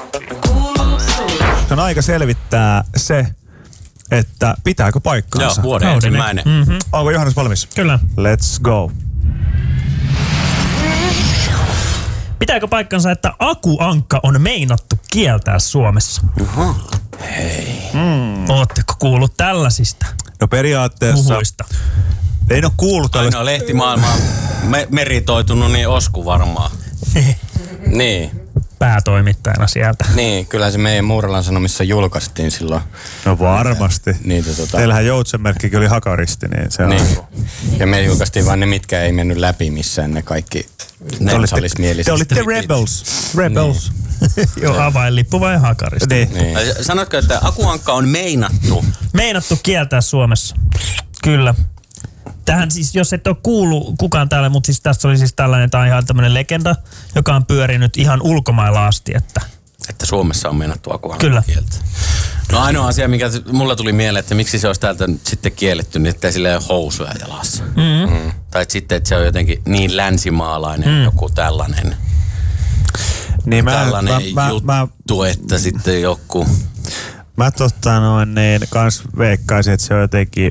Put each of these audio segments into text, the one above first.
On aika selvittää se, että pitääkö paikkaansa. Joo, vuoden ensimmäinen. Onko Johannes valmis? Kyllä. Let's go. Pitääkö paikkansa, että akuankka on meinattu kieltää Suomessa? Hei. Ootteko kuullut tällaisista? No periaatteessa... Huhuista. En ole kuullut tällaista. Ainoa lehtimaailma meritoitunut, niin Osku varmaan. Niin. Päätoimittajana sieltä. Niin, kyllä se meidän Muuralan Sanomissa julkaistiin silloin. No varmasti. Teillähän joutsenmerkkikin oli hakaristi, niin se on... Ja me julkaistiin vain ne, mitkä ei mennyt läpi missään, ne kaikki nensalismieliset. Te olitte rebels. Rebels. Joo, avainlippu vai hakaristi? Niin. Sanotko, että akuankka on meinattu? Meinattu kieltää Suomessa. Kyllä. Tähän siis, jos et ole kuullut kukaan täällä, mutta siis tässä oli siis tällainen, tämä on ihan tämmöinen legenda, joka on pyörinyt ihan ulkomailla asti, Että Suomessa on meinattu akuankka Kyllä. kieltä. No ainoa asia, mikä mulla tuli mieleen, että miksi se olisi täältä sitten kielletty, niin että sillä ei ole housuja jalassa. Tai sitten, että se on jotenkin niin länsimaalainen joku tällainen. Niin tällainen juttu, että sitten joku... Mä kans veikkaisin, että se on jotenkin...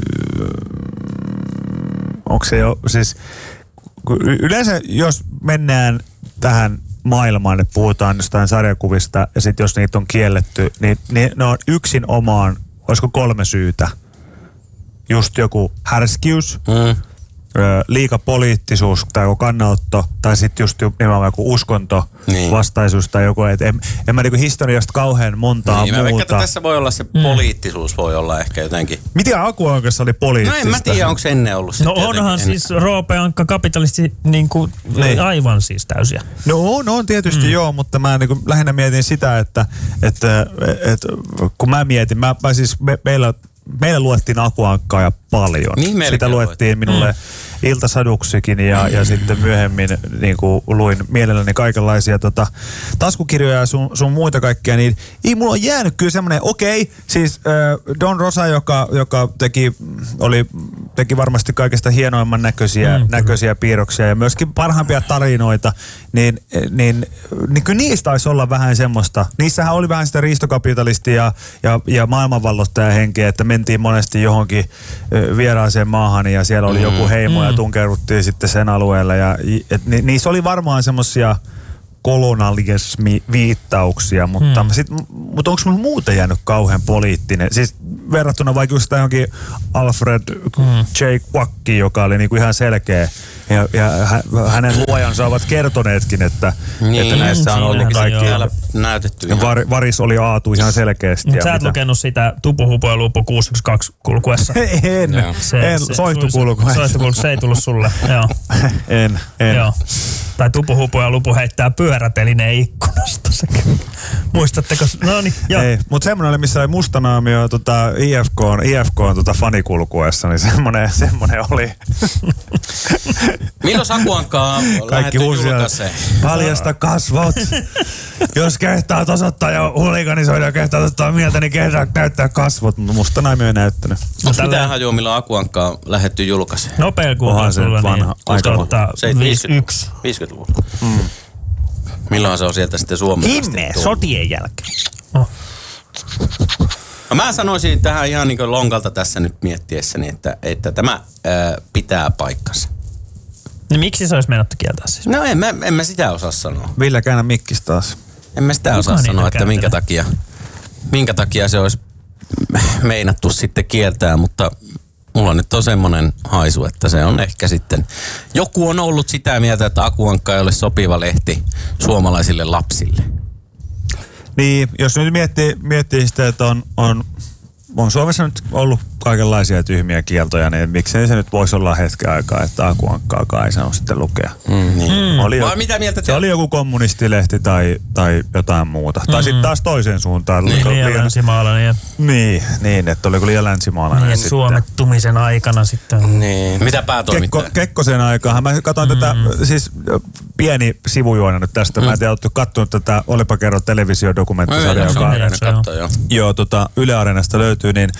Onko se jo, siis yleensä jos mennään tähän maailmaan, että puhutaan jostain sarjakuvista ja sitten jos niitä on kielletty, niin ne on yksin omaan, olisiko 3 syytä. Just joku härskyys, liika poliittisuus tai joku kannanotto, tai sitten just nimenomaan joku uskonto, vastaisuus tai joku, että en mä niinku historiasta kauhean montaa muuta. Mä veikkaan, tässä voi olla se poliittisuus, voi olla ehkä jotenkin. Mitä akuankassa oli poliittista? No en mä tiedä, onko se ennen ollut No onhan siis Roope Ankka kapitalisti niinku aivan siis täysiä. No on tietysti joo, mutta mä niinku lähinnä mietin sitä, että kun mä mietin, meillä luettiin akuankkaa ja paljon. Niin sitä luettiin minulle iltasaduksikin ja sitten myöhemmin niin kuin luin mielelläni kaikenlaisia taskukirjoja ja sun muita kaikkia, niin ei mulla on jäänyt kyllä semmoinen, siis Don Rosa, joka teki varmasti kaikista hienoimman näköisiä piirroksia ja myöskin parhaimpia tarinoita, niin kyllä niistä taisi olla vähän semmoista. Niissähän oli vähän sitä riistokapitalistia ja maailmanvallottajahenkeä, että mentiin monesti johonkin vieraaseen maahan ja siellä oli joku heimo ja tunkeuduttiin sitten sen alueelle. Niissä oli varmaan semmoisia kolonialismi-viittauksia, mutta onko mulla muuten jäänyt kauhean poliittinen? Siis verrattuna vaikka just johonkin Alfred J. Quackiin, joka oli niinku ihan selkeä. Ja hänen luojansa ovat kertoneetkin, että näissä on ollut kaikki. Näytetty. Ja varis oli aatu ihan selkeästi. Mutta sä et lukenut sitä Tupu ja Lupu 612 kulkuessa? En soihtu kulkuessa. Se ei tullut sulle, joo. En. Joo. Tai Tupu ja Lupu heittää pyörätelineen ikkunasta. Muistatteko? No niin, joo. Ei, mutta semmoinen oli, missä oli mustanaamio IFK on fanikulkuessa, niin semmoinen oli. Milloin akuankkaa lähdetty julkaiseen? Paljasta kasvot. Jos kehtaat osoittaa ja huliganisoida ja kehtaat ottaa mieltä, niin kehtaat näyttää kasvot. Mutta musta naimi on näyttänyt. Onko mitään hajua, milloin akuankkaa lähdetty julkaiseen? Nopea kuulta sulla, vanha, niin 51. 50-luvulla. Milloin se on sieltä sitten Suomessa? Himmeä, sotien jälkeen. No mä sanoisin tähän ihan niin kuin lonkalta tässä nyt miettiessäni, että tämä pitää paikkansa. No miksi se olisi meinattu kieltää siis? No en mä sitä osaa sanoa. Ville, käännä mikkis taas. En mä sitä osaa sanoa, että minkä takia se olisi meinattu sitten kieltää, mutta mulla nyt on semmoinen haisu, että se on ehkä sitten... Joku on ollut sitä mieltä, että akuankka ei ole sopiva lehti suomalaisille lapsille. Niin, jos nyt miettii sitä, että on Suomessa nyt ollut kaikenlaisia tyhmiä kieltoja, niin miksei se nyt voisi olla hetken aikaa, että akuankkaakaan ei saanut sitten lukea. Mitä mieltä se oli joku kommunistilehti tai jotain muuta. Tai sitten taas toiseen suuntaan. Liian länsimaalainen. Niin, että oliko liian länsimaalainen. Niin, suomettumisen aikana sitten. Niin. Mitä päätoimittaja? Kekkosen aikaan. Mä katsoin tätä, siis pieni sivujuona nyt tästä. Mä en tiedä, oletko kattonut tätä Olipa kerro televisiodokumenttisarjaa, joka Yle Areenasta löytyy, niin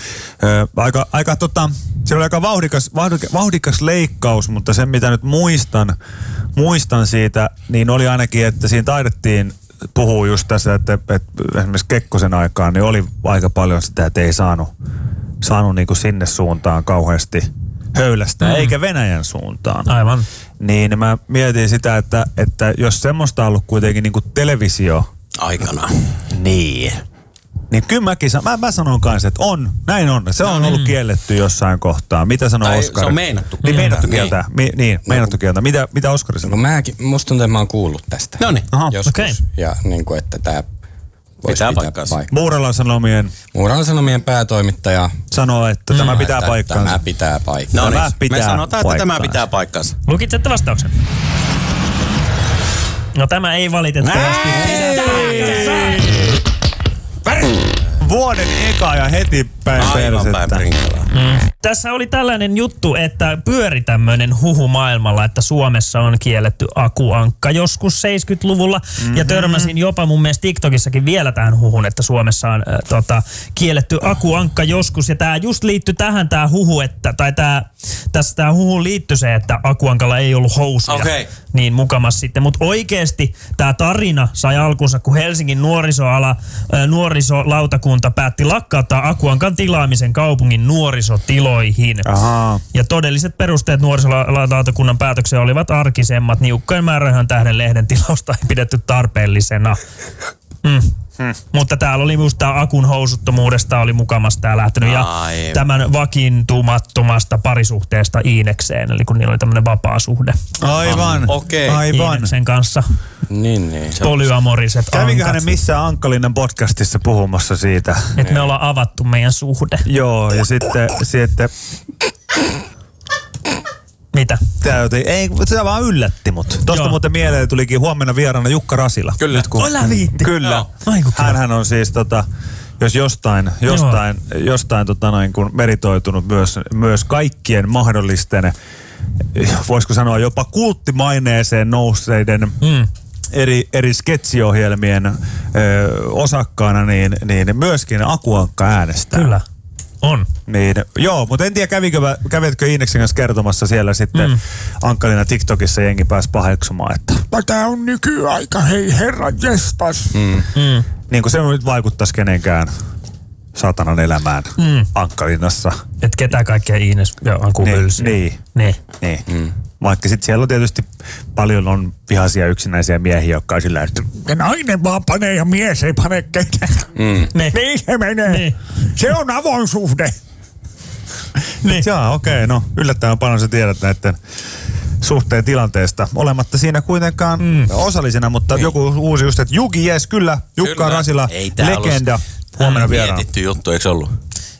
se oli aika vauhdikas leikkaus, mutta se mitä nyt muistan siitä, niin oli ainakin, että siinä taidettiin puhuu just tässä, että esimerkiksi Kekkosen aikaan niin oli aika paljon sitä, että ei saanut niin kuin sinne suuntaan kauheasti höylästä, eikä Venäjän suuntaan. Aivan. Niin mä mietin sitä, että jos semmoista on ollut kuitenkin niin kuin televisio aikana. Niin kyllä mä sanon kanssa, että näin on. Se on ollut kielletty jossain kohtaa. Mitä sanoo Oskari? Se on meinattu. Niin meinattu kieltää. Meinattu kieltää. Mitä Oskari sanoo? No musta tuntuu, että mä oon kuullut tästä. Noniin. Joskus. Okay. Ja niin kuin, että tää pitää paikkansa. Muuralan Sanomien päätoimittaja sanoo, että tämä pitää paikkansa. Tämä pitää paikkansa. No niin, me sanotaan, että tämä pitää paikkansa. Lukitsette vastauksen? No tämä ei valitettavasti pidä paikkansa. Vuoden eka ja heti päin persettä. Tässä oli tällainen juttu, että pyöri tämmöinen huhu maailmalla, että Suomessa on kielletty akuankka joskus 70-luvulla. Ja törmäsin jopa mun mielestä TikTokissakin vielä tähän huhun, että Suomessa on kielletty akuankka joskus. Ja tää just liittyi tähän tää huhu, tässä tää huhun liittyi se, että akuankalla ei ollut housuja. Okay. Niin mukamas sitten. Mutta oikeesti tää tarina sai alkunsa, kun Helsingin nuorisolautakunta päätti lakkauttaa akuankan tilaamisen kaupungin nuorisotiloihin. Aha. Ja todelliset perusteet nuorisolautakunnan päätökseen olivat arkisemmat. Niukkojen määrärahan tähden lehden tilausta ei pidetty tarpeellisena. Mutta täällä oli just tää akun housuttomuudesta oli mukamas tää lähtenyt. Ja tämän vakiintumattomasta parisuhteesta Iinekseen. Eli kun niillä oli tämmönen vapaa suhde. Aivan. Okei. Aivan. Iineksen kanssa. Niin. Polyamoriset Kävikö ankat. hänen missään Ankkalinen podcastissa puhumassa siitä? Että me ollaan avattu meidän suhde. Joo, ja sitten Mitä? Se vaan yllätti mut. Tosta muuten mieleen tulikin huomenna vieraana Jukka Rasila. Kyllä. Älä viitti. Kyllä. Aiku, Hänhän on siis jos jostain kun meritoitunut myös kaikkien mahdollisten, voisiko sanoa jopa kulttimaineeseen nousseiden eri sketsiohjelmien osakkaana, niin myöskin akuankka äänestää. Kyllä. On. Niin, joo, mutta en tiedä kävitkö Iineksen kanssa kertomassa siellä sitten Ankkalina TikTokissa jengi pääsi paheksumaan, että tää on nykyaika, hei herra jestas. Niin kuin se nyt vaikuttaisi kenenkään satanan elämään Ankkalinassa. Että ketä kaikkea Iines ja Anku hylsiä. Niin. Vaikka sitten siellä on tietysti paljon on vihaisia yksinäisiä miehiä, jotka on sillä, että nainen vaan panee ja mies ei pane ketään. Niin se menee. Niin. Se on avoin suhde. Niin. Jaa, okei. No yllättävän paljon sä tiedät näiden suhteen tilanteesta. Olematta siinä kuitenkaan osallisena, mutta joku uusi just, että Juki, jes, kyllä. Jukka Rasila, legenda. Huomenna vieraana. Mietitty juttu, eikö ollut?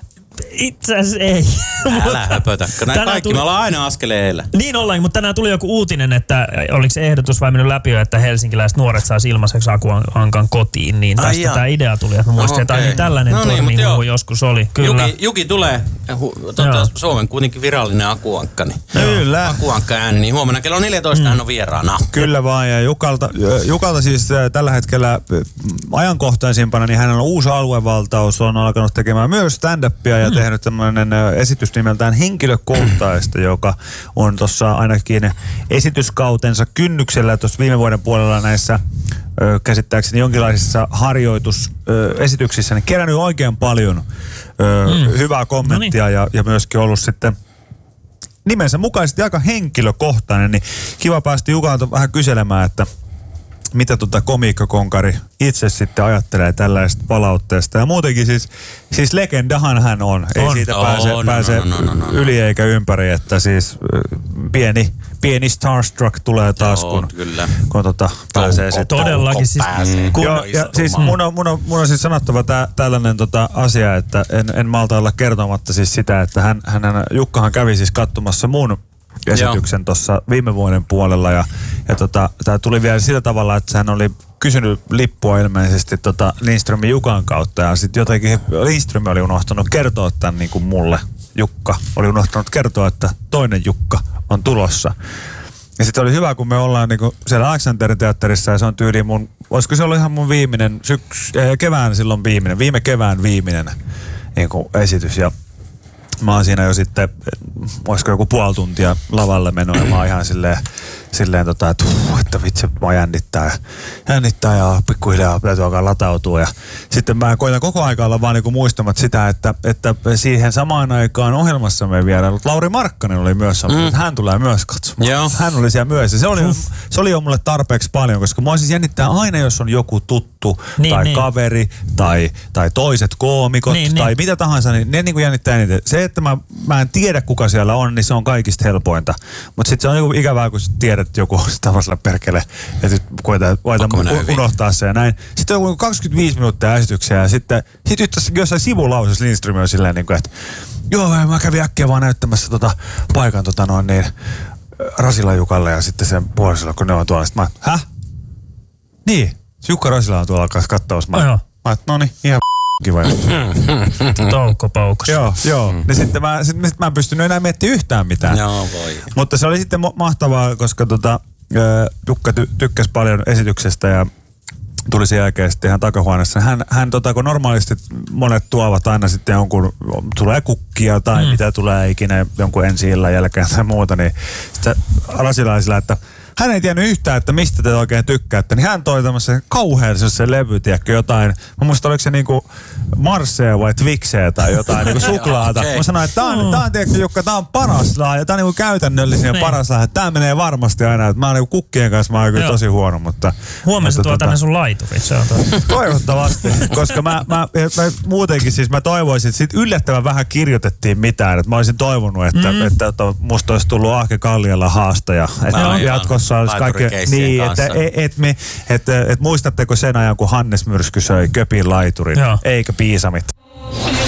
Itse asiassa ei. Älä höpötä, näin kaikki. Me ollaan aina askeleen eellä. Niin ollaan, mutta tänään tuli joku uutinen, että oliko se ehdotus vai mennyt läpi jo, että helsinkiläiset nuoret saisi ilmaiseksi akuankan kotiin. Niin tästä tämä idea tuli, että mä muistin, että niin tällainen toimihuhu joskus oli. Kyllä. Juki tulee. Suomen kuitenkin virallinen akuankka. Niin. Kyllä. Akuankka ääni, niin huomenna kello 14 hän on vieraana. Kyllä vaan, ja Jukalta siis tällä hetkellä ajankohtaisimpana, niin hänellä on uusi aluevaltaus, on alkanut tekemään myös stand-upia ja tehnyt tämmöinen esitys nimeltään Henkilökohtaista, joka on tuossa ainakin esityskautensa kynnyksellä tuossa viime vuoden puolella näissä käsittääkseni jonkinlaisissa harjoitusesityksissä, niin kerännyt oikein paljon hyvää kommenttia ja myöskin ollut sitten nimensä mukaisesti aika henkilökohtainen, niin kiva päästä Jukalta vähän kyselemään, että mitä komiikkakonkari itse sitten ajattelee tällaisesta palautteesta. Ja muutenkin siis legendahan hän on. Ei siitä pääse yli eikä ympäri, että siis pieni starstruck tulee taas, kun pääsee sitten. Todellakin. Siis mun on siis sanottava tällainen asia, että en malta olla kertomatta siis sitä, että Jukkahan kävi siis katsomassa mun esityksen tuossa viime vuoden puolella ja tämä tuli vielä sillä tavalla, että hän oli kysynyt lippua ilmeisesti Lindströmin Jukan kautta ja sitten jotenkin Lindström oli unohtanut kertoa tämän niin kuin mulle. Jukka oli unohtanut kertoa, että toinen Jukka on tulossa. Ja sitten oli hyvä, kun me ollaan niinku siellä Aleksanterin teatterissa ja se on tyyli olisiko se ollut ihan mun viimeinen viime kevään viimeinen niinku esitys ja mä oon siinä jo sitten, olisiko joku puoli tuntia lavalle mennyt ja mä oon ihan silleen että vitsi, mä jännittää ja pikkuhiljaa täytyy alkaa latautua. Ja sitten mä koitan koko ajan olla vaan niinku muistamat sitä, että siihen samaan aikaan ohjelmassamme vierailut Lauri Markkanen oli myös että hän tulee myös katsomaan. Joo. Hän oli siellä myös. Ja se oli jo mulle tarpeeksi paljon, koska mä siis jännittää aina, jos on joku tuttu tai kaveri tai toiset koomikot tai mitä tahansa, niin ne niinku jännittää eniten. Se, että mä en tiedä kuka siellä on, niin se on kaikista helpointa. Mutta sitten se on niinku ikävää, kun tiedät, että joku on tavallisella perkele, että koetaan unohtaa se ja näin. Sitten on 25 minuuttia esityksiä ja sitten jossain sivulausessa Lindström on silleen, että joo, mä kävin äkkiä vaan näyttämässä paikan Rasilan Jukalle ja sitten sen puolisolle, kun ne on tuolla. Sitten mä, Niin, Jukka Rasila on tuolla kanssa kattaus. Mä noniin, ihan kiva. Toukko paukos. Joo. Niin sitten mä en pystynyt enää miettimään yhtään mitään. Joo, voi. Mutta se oli sitten mahtavaa, koska Jukka tykkäsi paljon esityksestä ja tuli sen jälkeen sitten ihan takahuoneessa. Hän kun normaalisti monet tuovat aina sitten jonkun, tulee kukkia tai mitä tulee ikinä jonkun ensi-illan jälkeen tai muuta, niin sitten Rasilaisilla, että hän ei tiennyt yhtään, että mistä te oikein tykkäätte, niin hän toi tämmöisen kauhean se levy, tiedätkö, jotain. Mä muistan, oliko se niinku Marsea vai Twixeä tai jotain niinku suklaata. Okay. Mä sanoin, että tää on tiedätkö, Jukka, tää on paras lahja, tää on niinku käytännöllisen ja paras lahja. Tää menee varmasti aina, että mä oon niinku kukkien kanssa, mä oon kyllä tosi huono, mutta... Huomenna tuo tänne sun laiturit, se on toivottavasti, koska mä muutenkin siis mä toivoisin, että siitä yllättävän vähän kirjoitettiin mitään, että mä olisin toivonut, että musta olisi tullut Ahke Kallialla haastaja, että jatkossa olisi kaikki, niin, että muistatteko sen ajan, kun Hannes Myrsky söi Köpin laiturin, eikä piisamit.